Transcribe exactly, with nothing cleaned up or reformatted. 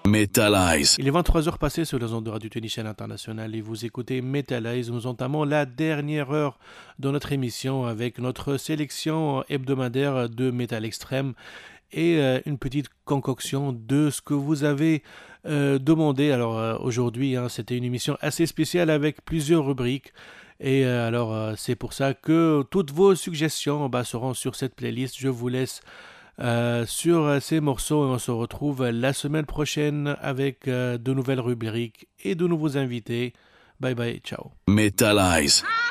Metalize. Il est vingt-trois heures passées sur les ondes de Radio Tunisienne Internationale et vous écoutez Metalize. Nous entamons la dernière heure de notre émission avec notre sélection hebdomadaire de métal extrême et euh, une petite concoction de ce que vous avez euh, demandé. Alors euh, aujourd'hui, hein, c'était une émission assez spéciale avec plusieurs rubriques. Et euh, alors euh, c'est pour ça que toutes vos suggestions bah, seront sur cette playlist. Je vous laisse Euh, sur ces morceaux et on se retrouve la semaine prochaine avec euh, de nouvelles rubriques et de nouveaux invités. Bye bye, ciao. Metalize.